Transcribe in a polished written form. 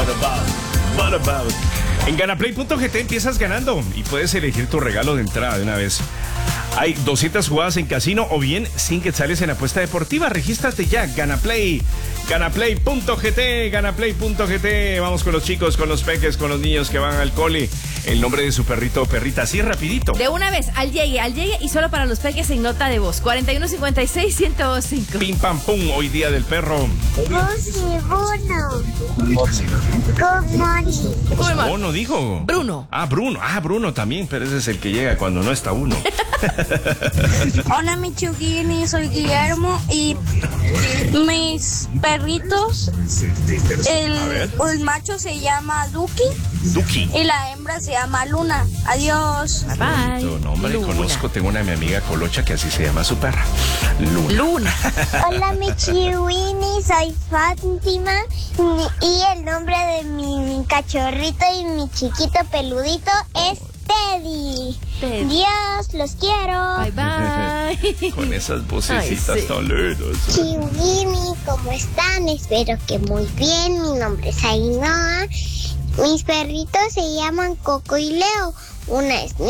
What about? En ganaplay.gt empiezas ganando y puedes elegir tu regalo de entrada de una vez. Hay 200 jugadas en casino o bien 100 quetzales en apuesta deportiva. Regístrate ya, Ganaplay. Ganaplay.gt, Ganaplay.gt. Vamos con los chicos, con los peques, con los niños que van al cole. El nombre de su perrito o perrita, así rapidito. De una vez, al llegue y solo para los peques en nota de voz. 4156-1025. Pim pam pum, hoy día del perro. Mono dijo. Bruno. Bruno también, pero ese es el que llega cuando no está uno. Hola, mi chiquini, soy Guillermo y mis perritos, el macho se llama Duki y la hembra se llama Luna. Adiós. Bye bye. Nombre, conozco, tengo una mi amiga Colocha que así se llama su perra. Luna. Hola, mi chihuini, soy Fátima y el nombre de mi cachorrito y mi chiquito peludito es Teddy. Dios, los quiero. Bye bye. Con esas vocecitas tan lindas. Chihuini, ¿cómo están? Espero que muy bien. Mi nombre es Ainhoa. Mis perritos se llaman Coco y Leo. Una es